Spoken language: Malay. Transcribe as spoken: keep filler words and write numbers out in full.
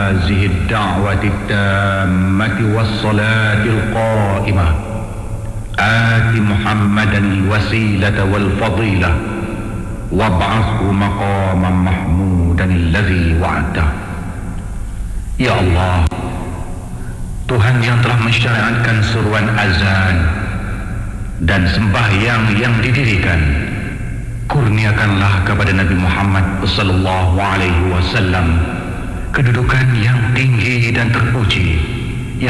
هذه الدعوة التامة والصلاة القائمة آت محمدا الوسيلة والفضيلة وابعثه مقاما محمودا الذي وعده. Ya Allah, Tuhan yang telah mensyariatkan seruan azan dan sembahyang yang didirikan, kurniakanlah kepada Nabi Muhammad sallallahu alaihi wasallam kedudukan yang tinggi dan terpuji